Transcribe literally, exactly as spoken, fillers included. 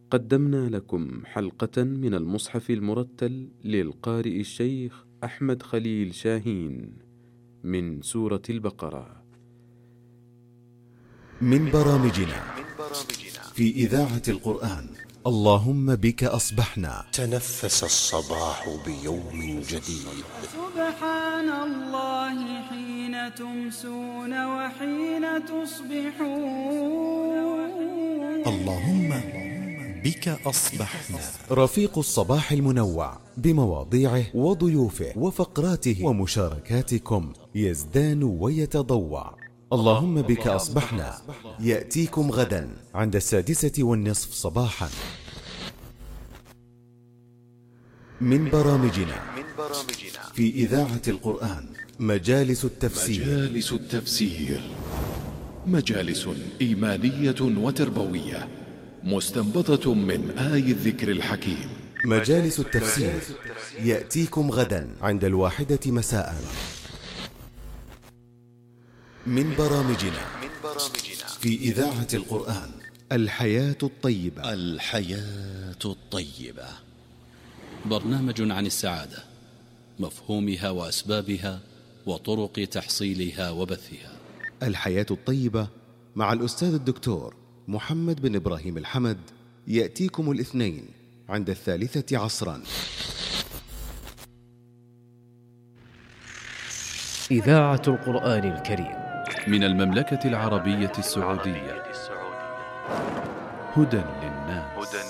قدمنا لكم حلقة من المصحف المرتل للقارئ الشيخ أحمد خليل شاهين من سورة البقرة، من برامجنا في إذاعة القرآن. اللهم بك أصبحنا. تنفس الصباح بيوم جديد. سبحان الله حين تمسون وحين تصبحون. اللهم بك أصبحنا. رفيق الصباح المنوع بمواضيعه وضيوفه وفقراته ومشاركاتكم يزدان ويتضوع. اللهم بك أصبحنا يأتيكم غدا عند السادسة والنصف صباحا. من برامجنا في إذاعة القرآن مجالس التفسير. مجالس التفسير مجالس إيمانية وتربوية مستنبطة من آي الذكر الحكيم. مجالس التفسير يأتيكم غدا عند الواحدة مساء. من برامجنا في إذاعة القرآن الحياة الطيبة. الحياة الطيبة برنامج عن السعادة، مفهومها وأسبابها وطرق تحصيلها وبثها. الحياة الطيبة مع الأستاذ الدكتور محمد بن إبراهيم الحمد يأتيكم الاثنين عند الثالثة عصرا. إذاعة القرآن الكريم من المملكة العربية السعودية، هدى